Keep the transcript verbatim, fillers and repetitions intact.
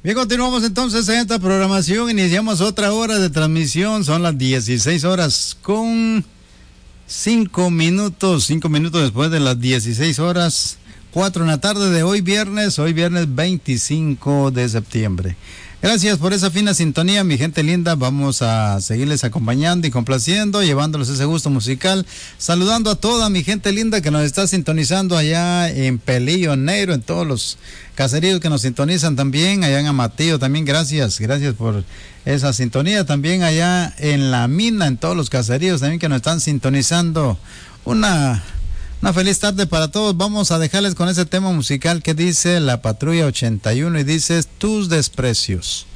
Bien, continuamos entonces en esta programación. Iniciamos otra hora de transmisión. Son las dieciséis horas con cinco minutos. cinco minutos después de las dieciséis horas. cuatro en la tarde de hoy viernes. Hoy viernes veinticinco de septiembre. Gracias por esa fina sintonía, mi gente linda. Vamos a seguirles acompañando y complaciendo, llevándoles ese gusto musical. Saludando a toda mi gente linda que nos está sintonizando allá en Pelillo Negro, en todos los caseríos que nos sintonizan también, allá en Amatillo también. Gracias, gracias por esa sintonía. También allá en La Mina, en todos los caseríos también que nos están sintonizando. Una... Una feliz tarde para todos. Vamos a dejarles con ese tema musical que dice La Patrulla ochenta y uno y dice Tus Desprecios.